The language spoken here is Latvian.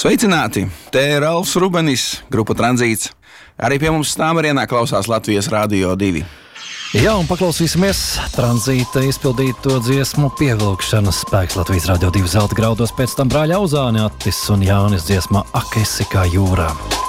Sveicināti! Te ir Ralfs Rubenis, grupa Tranzīts. Arī pie mums Stāmarienā klausās Latvijas Radio 2. Jā, un paklausīsimies Tranzīta izpildīto dziesmu Pievilkšanas spēks Latvijas Radio 2 zelta graudos, pēc tam brāļa Auzāni Attis un Jānis dziesmā Ak esi kā jūrā.